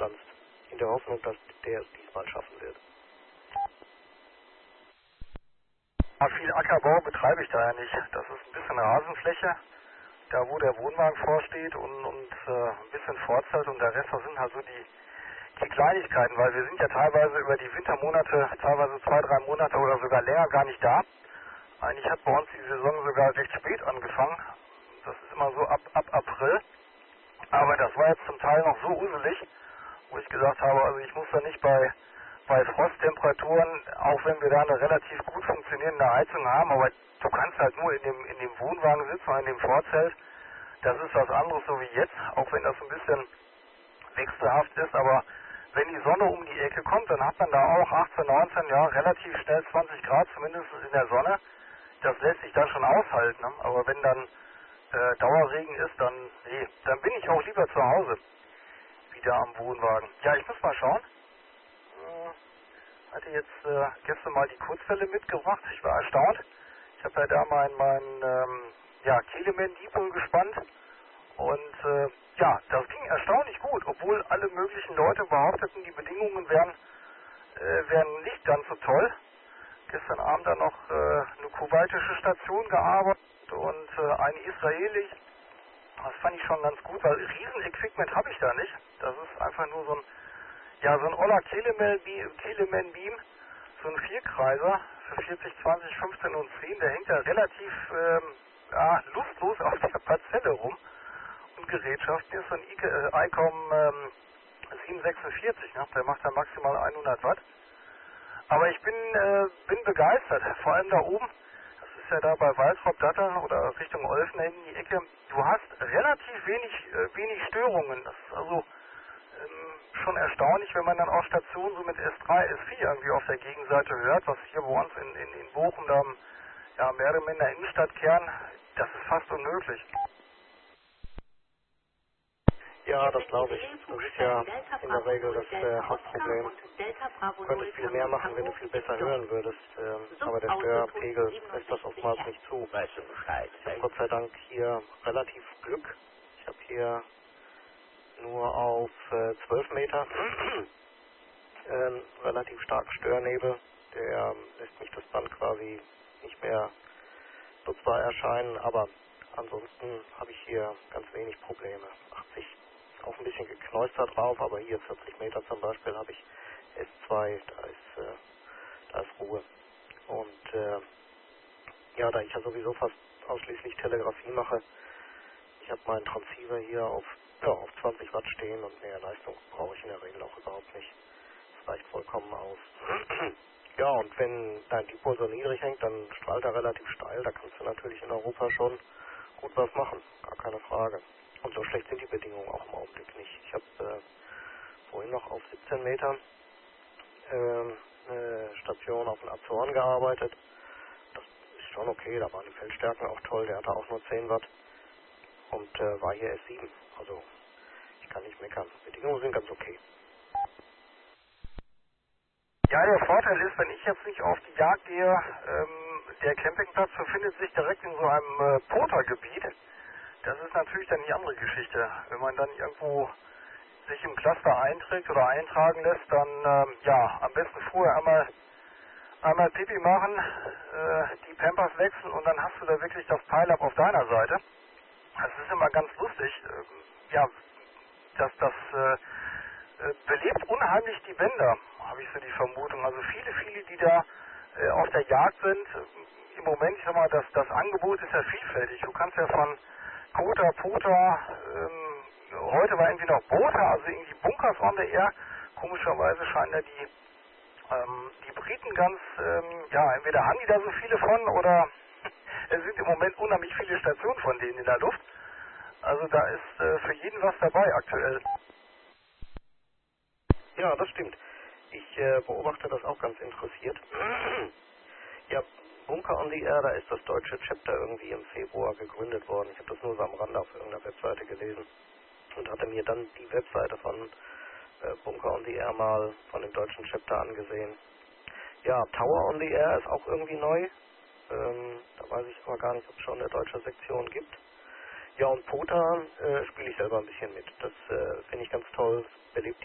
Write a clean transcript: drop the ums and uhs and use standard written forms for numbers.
gepflanzt, in der Hoffnung, dass der es diesmal schaffen wird. Viel Ackerbau betreibe ich da ja nicht. Das ist ein bisschen Rasenfläche, da wo der Wohnwagen vorsteht und ein bisschen Forstfeld und der Rest, das sind halt so die Kleinigkeiten, weil wir sind ja teilweise über die Wintermonate, teilweise 2, 3 Monate oder sogar länger gar nicht da. Eigentlich hat bei uns die Saison sogar recht spät angefangen. Das ist immer so ab April. Aber das war jetzt zum Teil noch so uselig, wo ich gesagt habe, also ich muss da nicht bei Frosttemperaturen, auch wenn wir da eine relativ gut funktionierende Heizung haben, aber du kannst halt nur in dem Wohnwagen sitzen oder in dem Vorzelt. Das ist was anderes so wie jetzt, auch wenn das ein bisschen wechselhaft ist, aber wenn die Sonne um die Ecke kommt, dann hat man da auch 18, 19, ja, relativ schnell 20 Grad, zumindest in der Sonne. Das lässt sich dann schon aushalten, ne? Aber wenn dann Dauerregen ist, dann, nee, dann bin ich auch lieber zu Hause, wieder am Wohnwagen. Ja, ich muss mal schauen. Hatte jetzt gestern mal die Kurzwelle mitgebracht. Ich war erstaunt. Ich habe ja da mein Kelemen-Dipol gespannt und ja, das ging erstaunlich gut, obwohl alle möglichen Leute behaupteten, die Bedingungen wären nicht ganz so toll. Gestern Abend dann noch eine kuwaitische Station gearbeitet und eine israelische. Das fand ich schon ganz gut, weil Riesenequipment habe ich da nicht. Das ist einfach nur so ein Oller Kelemen Beam, so ein Vierkreiser für 40, 20, 15 und 10. Der hängt ja relativ lustlos auf der Parzelle rum. Und Gerätschaften ist so ein ICOM 746, ne? Der macht dann maximal 100 Watt. Aber ich bin begeistert, vor allem da oben. Das ist ja da bei Waltrop-Datteln oder Richtung Olfen in die Ecke. Du hast relativ wenig Störungen. Das ist also schon erstaunlich, wenn man dann auch Stationen so mit S3, S4 irgendwie auf der Gegenseite hört, was hier bei uns in Bochum da mehr oder minder Innenstadtkern, das ist fast unmöglich. Ja, das glaube ich. Das ist ja in der Regel das Hauptproblem. Du könntest viel mehr machen, wenn du viel besser hören würdest, aber der Störpegel lässt das oftmals nicht zu. Ich habe Gott sei Dank hier relativ Glück. Ich habe hier nur auf 12 Meter relativ starken Störnebel. Der lässt mich das Band quasi nicht mehr nutzbar erscheinen, aber ansonsten habe ich hier ganz wenig Probleme. 80 auch ein bisschen geknäuster drauf, aber hier 40 Meter zum Beispiel habe ich S2, da ist Ruhe. Und ja, da ich ja sowieso fast ausschließlich Telegrafie mache, ich habe meinen Transceiver hier auf 20 Watt stehen und mehr Leistung brauche ich in der Regel auch überhaupt nicht. Das reicht vollkommen aus. Ja, und wenn dein Dipol so niedrig hängt, dann strahlt er relativ steil. Da kannst du natürlich in Europa schon gut was machen. Gar keine Frage. Und so schlecht sind die Bedingungen auch im Augenblick nicht. Ich habe vorhin noch auf 17 Metern eine Station auf den Azoren gearbeitet. Das ist schon okay. Da waren die Feldstärken auch toll. Der hatte auch nur 10 Watt. Und war hier S7. Also ich kann nicht meckern. Die Bedingungen sind ganz okay. Ja, der Vorteil ist, wenn ich jetzt nicht auf die Jagd gehe, der Campingplatz befindet sich direkt in so einem Potergebiet. Das ist natürlich dann die andere Geschichte. Wenn man dann irgendwo sich im Cluster einträgt oder eintragen lässt, dann am besten vorher einmal Pipi machen, die Pampers wechseln und dann hast du da wirklich das Pile-Up auf deiner Seite. Das ist immer ganz lustig. Das belebt unheimlich die Bänder, habe ich so die Vermutung. Also viele, die da auf der Jagd sind, im Moment, ich sag mal, das Angebot ist ja vielfältig. Du kannst ja von Kota, Pota, heute war irgendwie noch Bota, also irgendwie Bunkers on the Air. Komischerweise scheinen da die Briten ganz, entweder haben die da so viele von oder es sind im Moment unheimlich viele Stationen von denen in der Luft. Also da ist für jeden was dabei aktuell. Ja, das stimmt. Ich beobachte das auch ganz interessiert. Ja, Bunker on the Air, da ist das deutsche Chapter irgendwie im Februar gegründet worden. Ich habe das nur so am Rande auf irgendeiner Webseite gelesen und hatte mir dann die Webseite von Bunker on the Air mal von dem deutschen Chapter angesehen. Ja, Tower on the Air ist auch irgendwie neu. Da weiß ich aber gar nicht, ob es schon eine deutsche Sektion gibt. Ja, und Pota spiele ich selber ein bisschen mit. Das finde ich ganz toll. Belebt